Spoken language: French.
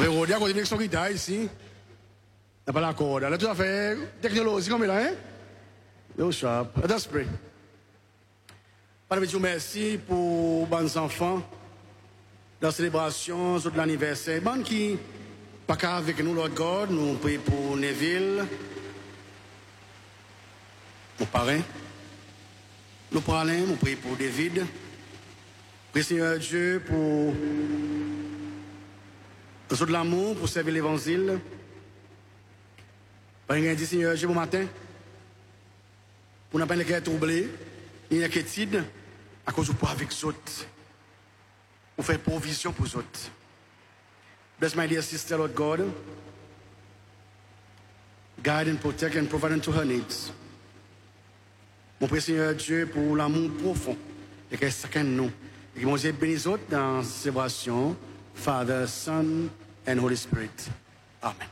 Pérodia, quand il y a son guitare ici, n'a pas la corde. Là, tout à fait technologie comme là, hein? Yo, sharp. Let us pray. Padre, je vous remercie pour les enfants dans la célébration de l'anniversaire. Bon qui pas qu'à avec nous, Lord God, nous prions pour Neville, mon parrain. Nous parlons, nous prions pour David. Prions Seigneur Dieu pour de l'amour, pour servir l'évangile. Par exemple, Seigneur Dieu, bon matin, pour ne pas être troublé, ni inquiétude, à cause de pas avec les autres. Pour faire provision pour les autres. Bless my dear sister, Lord God. Guide and protect and provide unto her needs. Mon prie Seigneur Dieu pour l'amour profond et que chacun de nous. Et que mon Dieu bénisse autres dans la célébration, Father, Son and Holy Spirit. Amen.